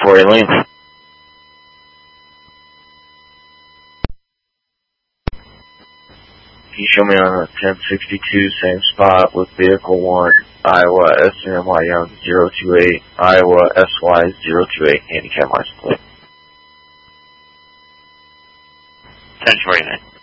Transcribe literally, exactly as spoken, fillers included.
Corey Lane. Can you show me on a ten sixty-two, same spot with vehicle one, Iowa S M Y Young zero two eight, Iowa S Y zero two eight, handicap license plate. ten forty-nine.